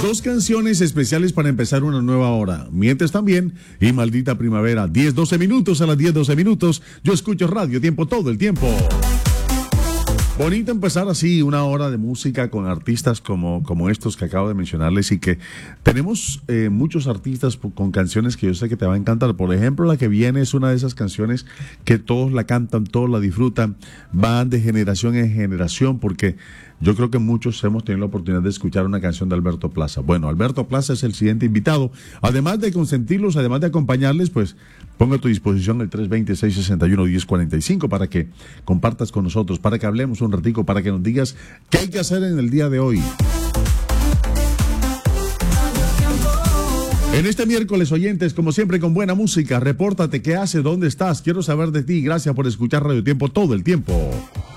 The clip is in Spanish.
Dos canciones especiales para empezar una nueva hora. Mientes también y Maldita Primavera. 10-12 minutos a las 10-12 minutos. Yo escucho Radio Tiempo todo el tiempo. Bonito empezar así una hora de música con artistas como estos que acabo de mencionarles y que tenemos muchos artistas con canciones que yo sé que te va a encantar. Por ejemplo, la que viene es una de esas canciones que todos la cantan, todos la disfrutan, van de generación en generación porque yo creo que muchos hemos tenido la oportunidad de escuchar una canción de Alberto Plaza. Bueno, Alberto Plaza es el siguiente invitado. Además de consentirlos, además de acompañarles, pues pongo a tu disposición el 320-661-1045 para que compartas con nosotros, para que hablemos un ratico, para que nos digas qué hay que hacer en el día de hoy. En este miércoles, oyentes, como siempre, con buena música, repórtate, qué haces, dónde estás, quiero saber de ti. Gracias por escuchar Radio Tiempo todo el tiempo.